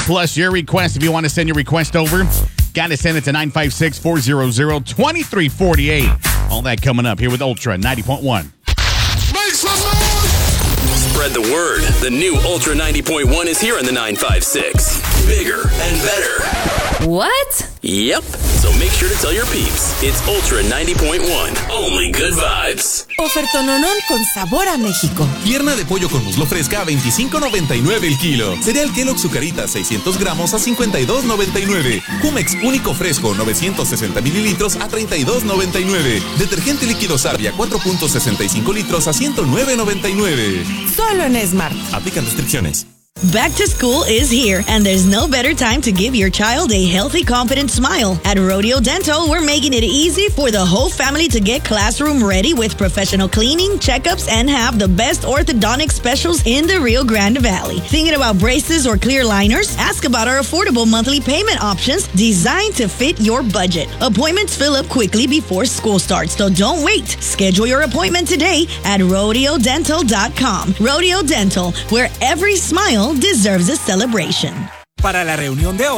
plus your request. If you want to send your request over, got to send it to 956-400-2348. All that coming up here with Ultra 90.1. Make some noise! Spread the word. The new Ultra 90.1 is here in the 956. Bigger and better. What? Yep. So make sure to tell your peeps. It's Ultra 90.1. Only good vibes. Ofertononón con sabor a México. Pierna de pollo con muslo fresca a $25.99 el kilo. Cereal Kellogg's Zucaritas 600 gramos a $52.99. Jumex único fresco 960 mililitros a $32.99. Detergente líquido Sarvia 4.65 litros a $109.99. Solo en Smart. Aplican restricciones. Back to school is here, and there's no better time to give your child a healthy, confident smile. At Rodeo Dental, we're making it easy for the whole family to get classroom ready with professional cleaning, checkups, and have the best orthodontic specials in the Rio Grande Valley. Thinking about braces or clear liners? Ask about our affordable monthly payment options designed to fit your budget. Appointments fill up quickly before school starts, so don't wait. Schedule your appointment today at rodeodental.com. Rodeo Dental, where every smile deserves a celebration. Para la reunión de hoy